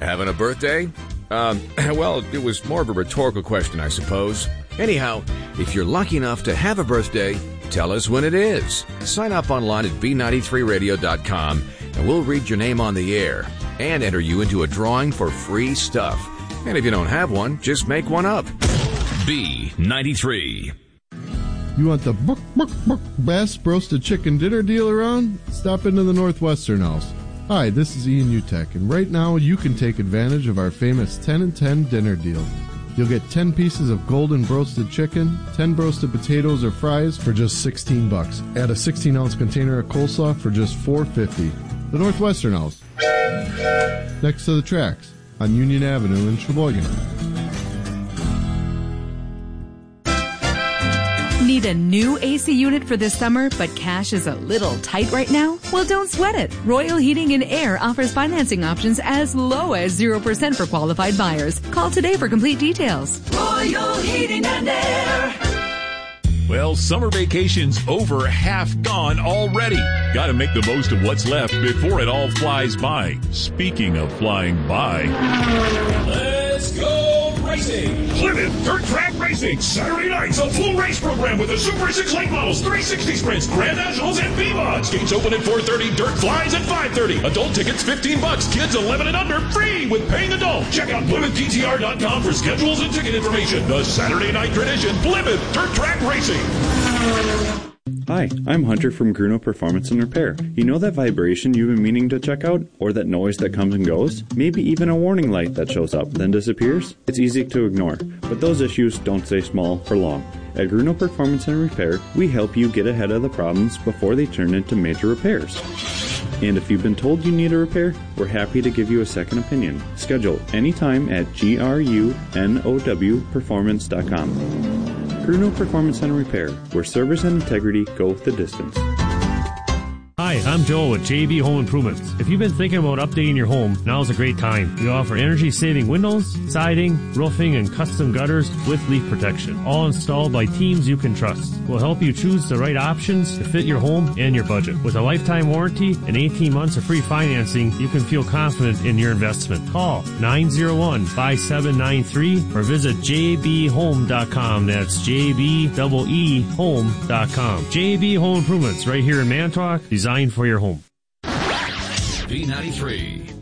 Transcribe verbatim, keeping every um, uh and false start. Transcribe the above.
Having a birthday? Um, well, it was more of a rhetorical question, I suppose. Anyhow, if you're lucky enough to have a birthday, tell us when it is. Sign up online at b ninety-three radio dot com and we'll read your name on the air and enter you into a drawing for free stuff. And if you don't have one, just make one up. B ninety-three. You want the buck, buck, buck, best roasted chicken dinner deal around? Stop into the Northwestern House. Hi, this is Ian Utek, and right now you can take advantage of our famous ten and ten dinner deal. You'll get ten pieces of golden roasted chicken, ten roasted potatoes or fries for just sixteen bucks. Add a sixteen ounce container of coleslaw for just four fifty. The Northwestern House, next to the tracks on Union Avenue in Sheboygan. Need a new A C unit for this summer, but cash is a little tight right now? Well, don't sweat it. Royal Heating and Air offers financing options as low as zero percent for qualified buyers. Call today for complete details. Royal Heating and Air. Well, summer vacation's over, half gone already. Gotta make the most of what's left before it all flies by. Speaking of flying by, let's go racing! Plymouth Dirt Track Racing, Saturday nights, a full race program with the Super six late models, three sixty sprints, Grand Nationals, and V-Mods. Gates open at four thirty, dirt flies at five thirty. Adult tickets fifteen bucks, kids eleven and under, free with paying adult. Check out Plymouth D T R dot com for schedules and ticket information. The Saturday night tradition, Plymouth Dirt Track Racing. Hi, I'm Hunter from Gruno Performance and Repair. You know that vibration you've been meaning to check out? Or that noise that comes and goes? Maybe even a warning light that shows up, then disappears? It's easy to ignore, but those issues don't stay small for long. At Gruno Performance and Repair, we help you get ahead of the problems before they turn into major repairs. And if you've been told you need a repair, we're happy to give you a second opinion. Schedule anytime at G R U N O W performance dot com. Gruno Performance and Repair, where service and integrity go the distance. Hi, I'm Joel with J B Home Improvements. If you've been thinking about updating your home, now's a great time. We offer energy-saving windows, siding, roofing, and custom gutters with leak protection, all installed by teams you can trust. We'll help you choose the right options to fit your home and your budget. With a lifetime warranty and eighteen months of free financing, you can feel confident in your investment. Call nine oh one, five seven nine three or visit j b home dot com. That's J B E E home dot com. J B Home Improvements, right here in Manitowoc, designed for your home. B ninety-three.